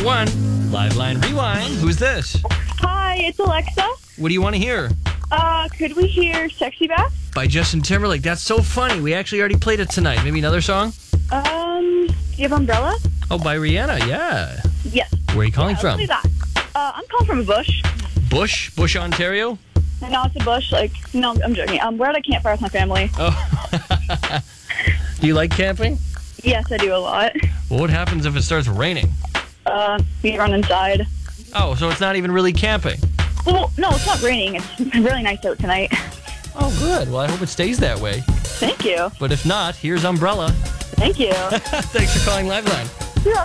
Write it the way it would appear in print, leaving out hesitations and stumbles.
1. Liveline Rewind. Who's this? Hi, it's Alexa. What do you want to hear? Could we hear Sexy Back? By Justin Timberlake. That's so funny. We actually already played it tonight. Maybe another song? Do you have Umbrella? Oh, by Rihanna. Yeah. Yes. Where are you calling Let's from? do that. I'm calling from a bush. Bush, Ontario? No, it's a bush. No, I'm joking. We're at a campfire with my family. Oh. Do you like camping? Yes, I do a lot. Well, what happens if it starts raining? We run inside. Oh, so it's not even really camping? Well, no, it's not raining. It's really nice out tonight. Oh, good. Well, I hope it stays that way. Thank you. But if not, here's Umbrella. Thank you. Thanks for calling Liveline.